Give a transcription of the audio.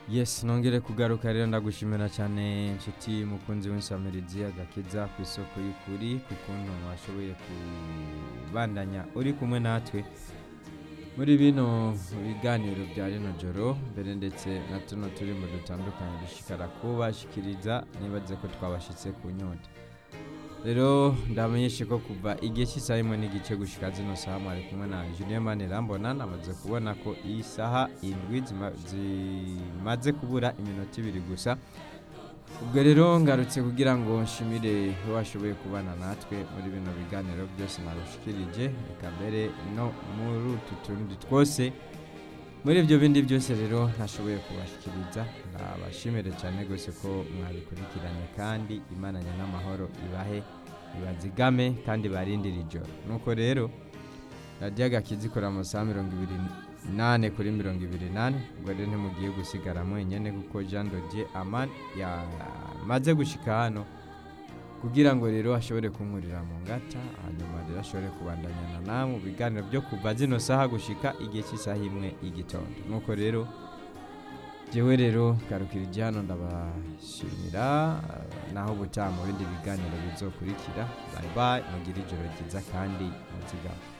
Yes, nongere kugaruka rero ndagushimira cyane inshuti mukunzi w'insamirizi agakiza ku isoko y'ukuri kukuntu washoboye kubandanya uri kumwe natwe muri bino biganiro bya rino joro mbere ndetse na tuno turimo dutandukanye dushikara kubashikiriza nibaze ko twabashitse ku nyota rero ndamenyeshe ko kuva igihe cy'isaha imwe n'igice gushika zino saha mwari kumwe na Julien Manirambona namaze kubona ko iyi saha indwi zimaze kubura iminota ibiri gusa ubwo rero ngarutse kugira ngo nshimire washoboye kubana natwe muri bino biganiro byose narushikirije reka mbere no muri utu tundi twose muri ibyo bindi byose rero ntashoboye kubashikiriza ndabashimire cyane gose ko mwabikurikiranye kandi imananya n'amahoro ibahe ibazigame kandi barindira ijoro nuko rero radiyo agakiza ikora amasaha 28 kuri 28 ubwo rero ntimugiye gusigara mwenyene kuko Jean Dodier Aman yamaze gushika hano kugira ngo rero ashobore kunkurira mu ngata hanyuma rero ashobore kubandanyana namwe biganiro byo kuva zino saha gushika igihe cy'isaha imwe igitondo nuko rero jewe rero garukirije hano ndabashimira naho ubutaha mu bindi biganiro bizokurikira bye bye mugire ijoro ryiza kandi muzigama